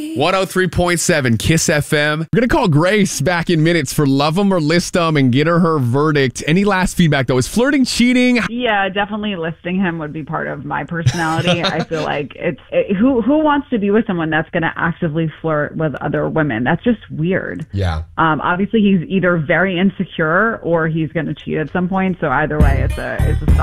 103.7 Kiss FM. We're going to call Grace back in minutes for Love 'em or List 'em and get her verdict. Any last feedback, though? Is flirting cheating? Yeah, definitely listing him would be part of my personality. I feel like who wants to be with someone that's going to actively flirt with other women? That's just weird. Yeah. Obviously, he's either very insecure or he's going to cheat at some point. So either way, it's a